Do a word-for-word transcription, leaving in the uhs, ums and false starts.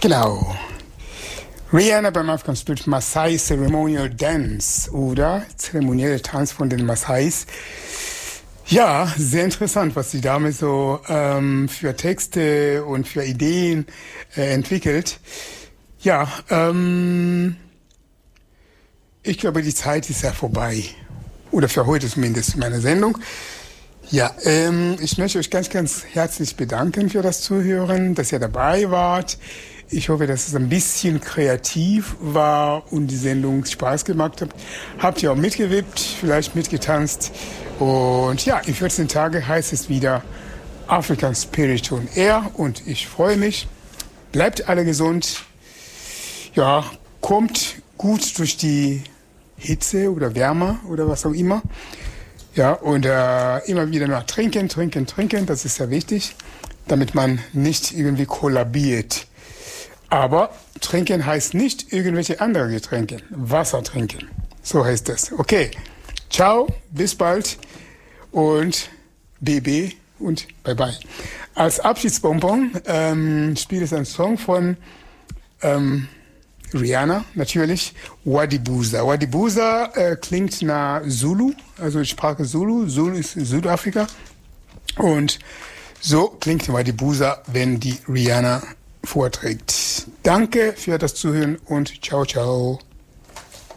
Genau. Rihanna beim African Spirit Maasai Ceremonial Dance oder zeremonielle Tanz von den Maasais. Ja, sehr interessant, was die Dame so ähm, für Texte und für Ideen äh, entwickelt. Ja, ähm, ich glaube, die Zeit ist ja vorbei. Oder für heute zumindest meine Sendung. Ja, ähm, ich möchte euch ganz, ganz herzlich bedanken für das Zuhören, dass ihr dabei wart. Ich hoffe, dass es ein bisschen kreativ war und die Sendung Spaß gemacht hat. Habt ihr auch mitgewippt, vielleicht mitgetanzt. Und ja, in vierzehn Tagen heißt es wieder African Spirit on Air und ich freue mich. Bleibt alle gesund. Ja, kommt gut durch die Hitze oder Wärme oder was auch immer. Ja, und äh, immer wieder noch trinken, trinken, trinken. Das ist sehr wichtig, damit man nicht irgendwie kollabiert. Aber trinken heißt nicht irgendwelche andere Getränke. Wasser trinken. So heißt das. Okay. Ciao, bis bald und B B und bye bye. Als Abschiedsbonbon ähm, spielt es ein Song von ähm, Rihanna, natürlich. Wadibuza. Wadibuza äh, klingt nach Zulu, also Sprache Zulu. Zulu ist Südafrika. Und so klingt Wadibuza, wenn die Rihanna vorträgt. Danke für das Zuhören und ciao, ciao.